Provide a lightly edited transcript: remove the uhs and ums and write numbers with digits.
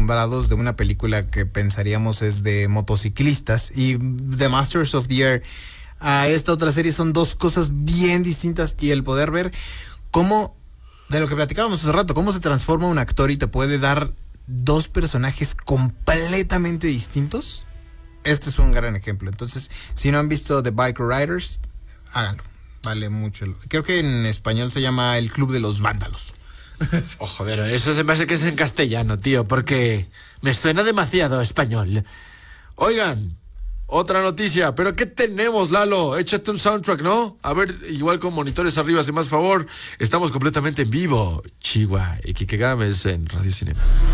acostumbrados de una película que pensaríamos es de motociclistas, y The Masters of the Air a esta otra serie son dos cosas bien distintas, y el poder ver cómo, de lo que platicábamos hace rato, cómo se transforma un actor y te puede dar dos personajes completamente distintos. Este es un gran ejemplo. Entonces, si no han visto The Bike Riders, háganlo, vale mucho. Creo que en español se llama El Club de los Vándalos. Oh, joder, eso se me hace que es en castellano, tío, porque me suena demasiado español. Oigan, otra noticia, pero ¿qué tenemos, Lalo? Échate un soundtrack, ¿no? A ver, igual con monitores arriba, si más favor. Estamos completamente en vivo. Chihuahua, y Kike Gámez en Radio Cinema.